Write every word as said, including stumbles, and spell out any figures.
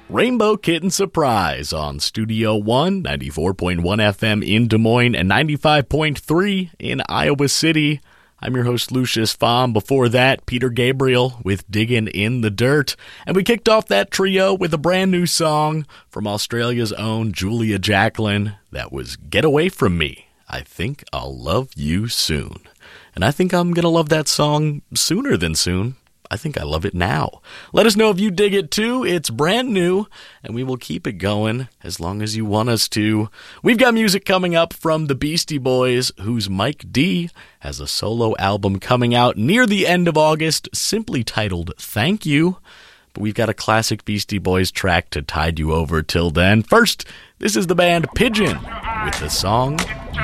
Rainbow Kitten Surprise on Studio One, ninety-four point one F M in Des Moines and ninety-five point three in Iowa City. I'm your host, Lucius Fahm. Before that, Peter Gabriel with Diggin' in the Dirt. And we kicked off that trio with a brand new song from Australia's own Julia Jacklin. That was Get Away From Me. I Think I'll Love You Soon. And I think I'm going to love that song sooner than soon. I think I love it now. Let us know if you dig it too. It's brand new, and we will keep it going as long as you want us to. We've got music coming up from the Beastie Boys, whose Mike D has a solo album coming out near the end of August, simply titled Thank You. But we've got a classic Beastie Boys track to tide you over till then. First, this is the band Pigeon with the song